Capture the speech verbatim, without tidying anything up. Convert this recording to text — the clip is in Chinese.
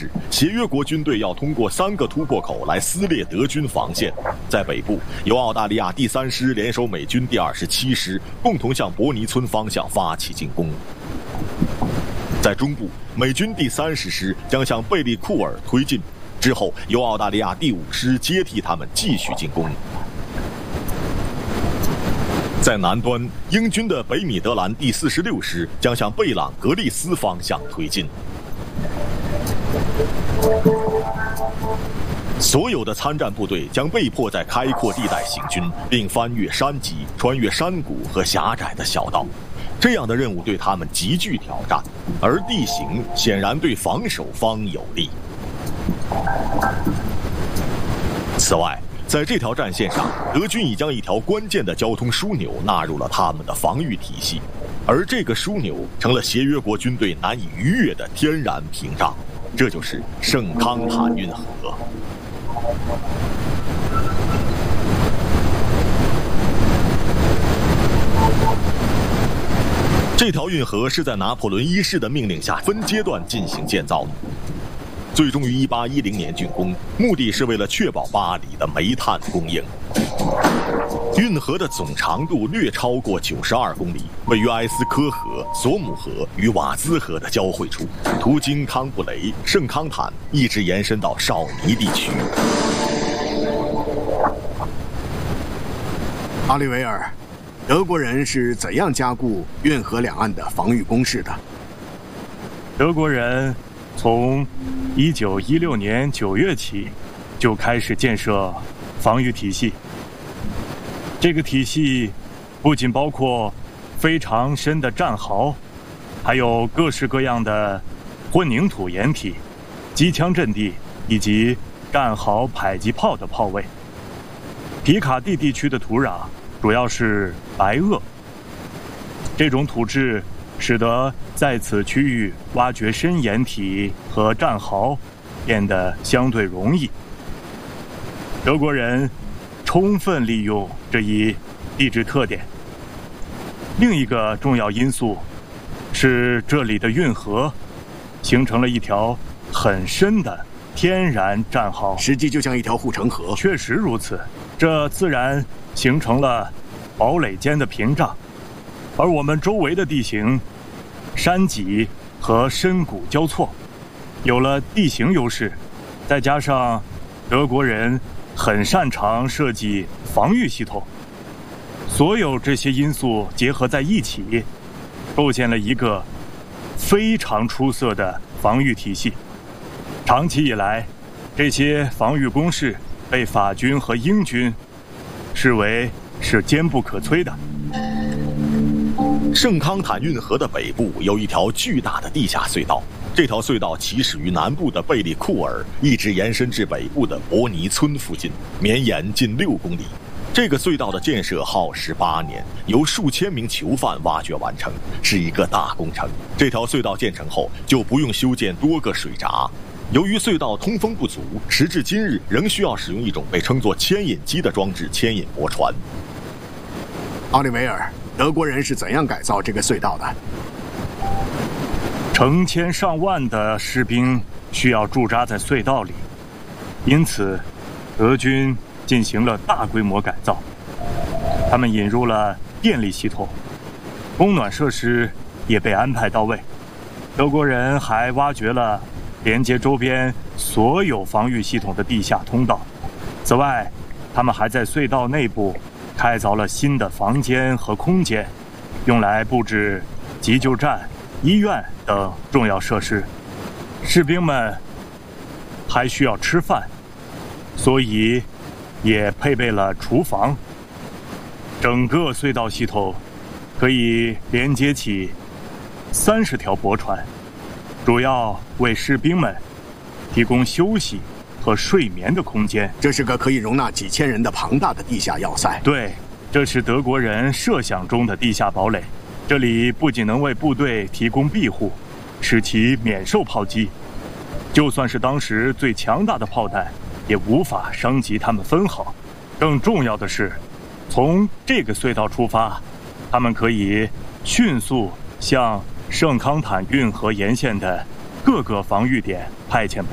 示，协约国军队要通过三个突破口来撕裂德军防线。在北部，由澳大利亚第三师联手美军第二十七师，共同向伯尼村方向发起进攻。在中部，美军第三十师将向贝利库尔推进，之后由澳大利亚第五师接替他们继续进攻。在南端，英军的北米德兰第四十六师将向贝朗格利斯方向推进。所有的参战部队将被迫在开阔地带行军，并翻越山脊、穿越山谷和狭窄的小道。这样的任务对他们极具挑战，而地形显然对防守方有利。此外，在这条战线上，德军已将一条关键的交通枢纽纳入了他们的防御体系，而这个枢纽成了协约国军队难以逾越的天然屏障，这就是圣康坦运河。这条运河是在拿破仑一世的命令下分阶段进行建造的，最终于一八一零年竣工，目的是为了确保巴黎的煤炭供应。运河的总长度略超过九十二公里，位于埃斯科河、索姆河与瓦兹河的交汇处，途经康布雷、圣康坦，一直延伸到绍尼地区。 奥利维尔，德国人是怎样加固运河两岸的防御工事的？ 德国人从一九一六年九月起就开始建设防御体系。这个体系不仅包括非常深的战壕，还有各式各样的混凝土掩体、机枪阵地以及干好迫击炮的炮位。皮卡蒂地区的土壤主要是白垩，这种土质使得在此区域挖掘深掩体和战壕变得相对容易。德国人充分利用这一地质特点。另一个重要因素是这里的运河形成了一条很深的天然战壕， 实际就像一条护城河。 确实如此，这自然形成了堡垒间的屏障。而我们周围的地形山脊和深谷交错，有了地形优势，再加上德国人很擅长设计防御系统，所有这些因素结合在一起，构建了一个非常出色的防御体系。长期以来，这些防御工事被法军和英军视为是坚不可摧的。 圣康坦运河的北部有一条巨大的地下隧道，这条隧道起始于南部的贝利库尔，一直延伸至北部的伯尼村附近，绵延近六公里。这个隧道的建设耗时八年，由数千名囚犯挖掘完成，是一个大工程。这条隧道建成后，就不用修建多个水闸。由于隧道通风不足，时至今日仍需要使用一种被称作牵引机的装置牵引驳船。 奥利维尔，德国人是怎样改造这个隧道的？ 成千上万的士兵需要驻扎在隧道里，因此德军进行了大规模改造。他们引入了电力系统，供暖设施也被安排到位。德国人还挖掘了连接周边所有防御系统的地下通道。此外，他们还在隧道内部开凿了新的房间和空间，用来布置急救站、医院等重要设施。士兵们还需要吃饭，所以也配备了厨房。整个隧道系统可以连接起三十条驳船，主要为士兵们提供休息和睡眠的空间。 这是个可以容纳几千人的庞大的地下要塞。 对，这是德国人设想中的地下堡垒。这里不仅能为部队提供庇护，使其免受炮击，就算是当时最强大的炮弹也无法伤及他们分毫。更重要的是，从这个隧道出发，他们可以迅速向圣康坦运河沿线的各个防御点派遣